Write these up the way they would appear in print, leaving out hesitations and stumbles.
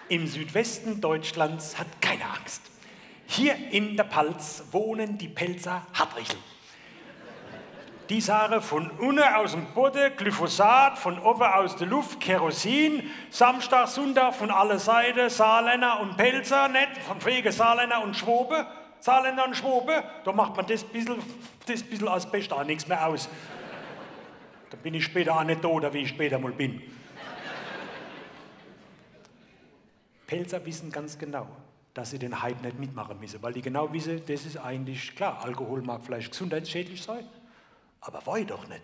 im Südwesten Deutschlands hat keine Angst. Hier in der Palz wohnen die Pelzer Hartrichel. Die sagen von unten aus dem Boden Glyphosat, von oben aus der Luft Kerosin, Samstag, Sonntag von aller Seiten Saarländer und Pelzer, nicht von wegen Saarländer und Schwobe. Saarländer und Schwobe, da macht man das bisschen als Best auch nichts mehr aus. Da bin ich später auch nicht da, wie ich später mal bin. Pelzer wissen ganz genau, dass sie den Hype nicht mitmachen müssen, weil die genau wissen, das ist eigentlich klar, Alkohol mag vielleicht gesundheitsschädlich sein, aber Wein doch nicht.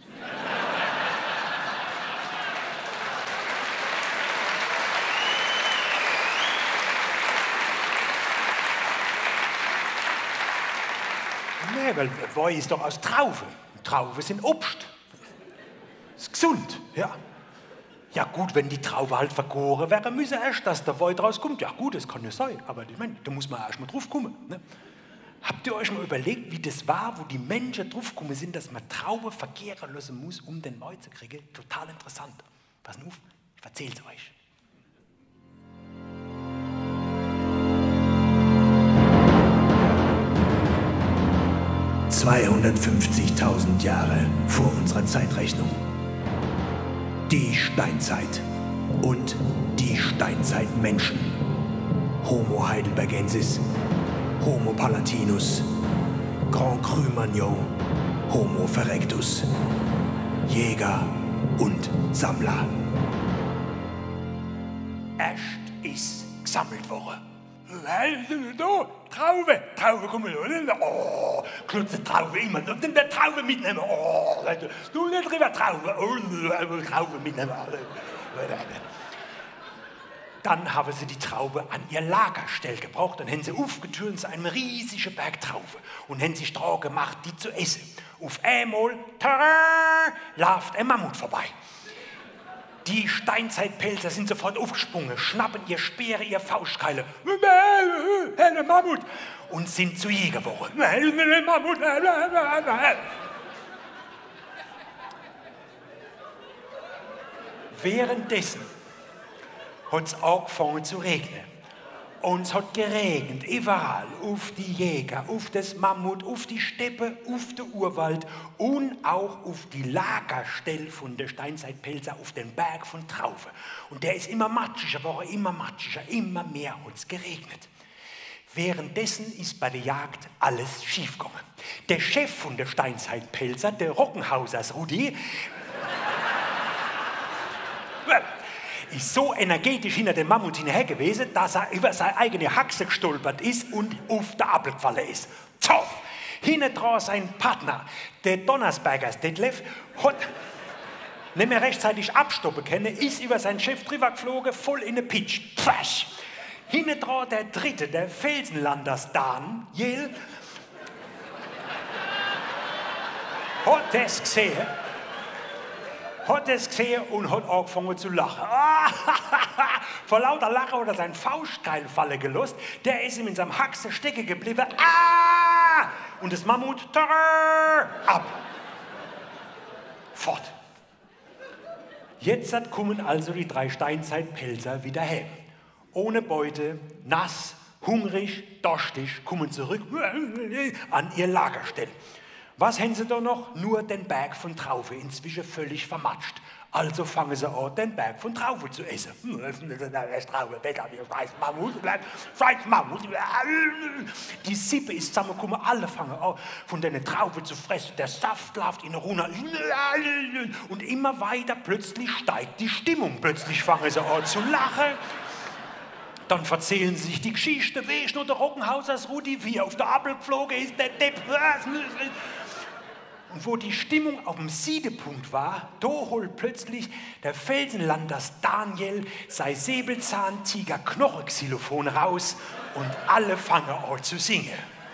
Nee, weil Wein ist doch aus Trauben. Trauben sind Obst. Ist gesund, ja. Ja gut, wenn die Traube halt vergoren wäre, müsse erst, dass der Wein draus kommt. Ja gut, das kann ja sein, aber ich meine, da muss man erst mal drauf kommen. Ne? Habt ihr euch mal überlegt, wie das war, wo die Menschen drauf gekommen sind, dass man Trauben vergären lassen muss, um den Wein zu kriegen? Total interessant. Pass auf, ich erzähl's euch. ...250.000 Jahre vor unserer Zeitrechnung. Die Steinzeit und die Steinzeitmenschen. Homo heidelbergensis, Homo palatinus, Grand Cru Magnon, Homo erectus, Jäger und Sammler. Erst ist gesammelt worden. Da, Traube kommen, oh, klutze Traube immer, den der Traube mitnehmen, oh, du nicht drüber Traube mitnehmen. Dann haben sie die Traube an ihr Lagerstell gebracht und haben sie aufgetürmt zu einem riesigen Berg Trauben und haben sich dran gemacht, die zu essen. Auf einmal, läuft ein Mammut vorbei. Die Steinzeitpelzer sind sofort aufgesprungen, schnappen ihr Speere, ihr Faustkeile, der Mammut, und sind zu Jäger geworden. Währenddessen hat es angefangen zu regnen. Und es hat geregnet, überall, auf die Jäger, auf das Mammut, auf die Steppe, auf den Urwald und auch auf die Lagerstelle von der Steinzeitpelzer, auf den Berg von Trauben. Und der ist immer matschiger geworden, immer matschiger, immer mehr hat es geregnet. Währenddessen ist bei der Jagd alles schiefgegangen. Der Chef von der Steinzeitpelzer, der Rockenhausers Rudi, ist so energetisch hinter dem Mammut hinterher gewesen, dass er über seine eigene Haxe gestolpert ist und auf der Appel gefallen ist. Zoff! Hinten dran sein Partner, der Donnersbergers Detlef, hat nicht mehr rechtzeitig abstoppen können, ist über seinen Chef drüber geflogen, voll in den Pitch. Pfasch! Hinten dran der Dritte, der Felsenlanders Daniel, hat das gesehen und hat angefangen zu lachen. Vor lauter Lachen hat er seinen Faustkeil fallen gelassen. Der ist ihm in seinem Haxe stecken geblieben. Und das Mammut ab. Fort. Jetzt kommen also die 3 Steinzeitpelzer wieder her. Ohne Beute, nass, hungrig, durstig, kommen zurück an ihr Lagerstell. Was haben sie da noch? Nur den Berg von Trauben, inzwischen völlig vermatscht. Also fangen sie an, den Berg von Trauben zu essen. Die Sippe ist zusammengekommen, alle fangen an, von den Trauben zu fressen. Der Saft läuft ihnen runter. Und immer weiter, plötzlich steigt die Stimmung. Plötzlich fangen sie an zu lachen. Dann erzählen sie sich die Geschichte, wie nur der Rockenhausers Rudi, wie er auf der Appel geflogen ist, der Depp. Und wo die Stimmung auf dem Siedepunkt war, da holt plötzlich der Felsenlanders Daniel sein Säbelzahntiger-Knochenxylophon raus und alle fangen an zu singen.